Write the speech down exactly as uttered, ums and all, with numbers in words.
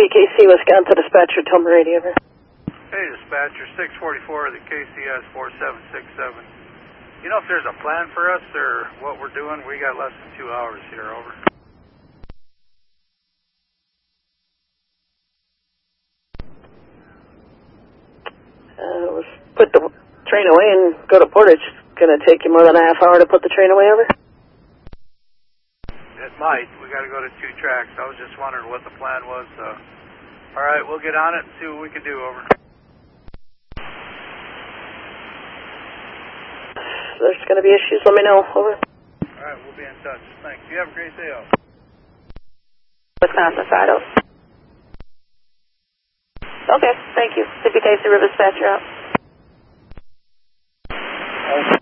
V K C, Wisconsin dispatcher, tell me radio. Hey, dispatcher, six forty-four of the K C S four seven six seven. You know if there's a plan for us or what we're doing? We got less than two hours here, over. Uh, let's put the train away and go to Portage. It's going to take you more than a half hour to put the train away, over? It might. We got to go to two tracks. I was just wondering what the plan was. Uh, all right, we'll get on it and see what we can do, over. There's going to be issues, let me know, over. All right, we'll be in touch. Thanks. You have a great day off. Wisconsin side, over. Okay, thank you. C V K C River dispatcher out.